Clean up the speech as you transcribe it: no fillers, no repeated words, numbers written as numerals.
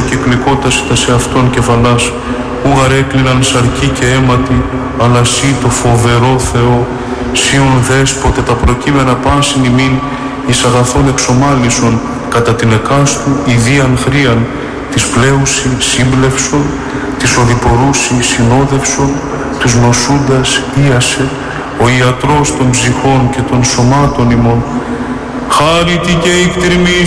κυκλικόταστα σε αυτόν κεφαλάς, ούγαρ έκλειναν σαρκή και αίματι, αλλά σύ το φοβερό Θεό, σίον δέσποτε τα προκείμενα πάσιν ημίν, εις αγαθόν εξομάλισον, κατά την εκάστου ιδίαν χρίαν, της πλέουσι σύμπλευσον, της οδηπορούσι συνόδευσον, τους νοσούντας ίασε, ο ιατρός των ψυχών και των σωμάτων ημών. Χάρητη και εκτιρμής